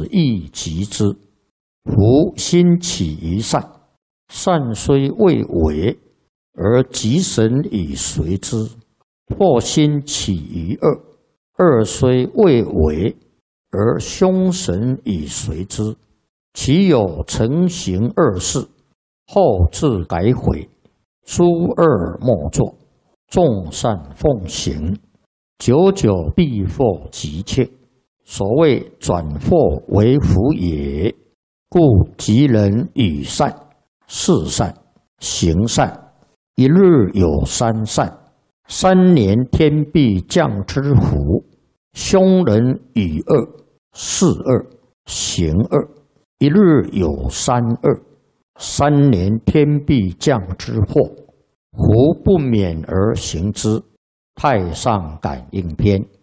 亦及之。夫心起于善，善虽未为，而吉神以随之；或心起于恶，恶虽未为，而凶神以随之。其有成行恶事，后自改悔，诸恶莫作，众善奉行，久久必获吉切。所谓转祸为福也。故吉人与善、事善、行善，一日有三善，3年天必降之福。凶人与恶、事恶、行恶，一日有三恶，3年天必降之祸。夫不免而行之。太上感应篇。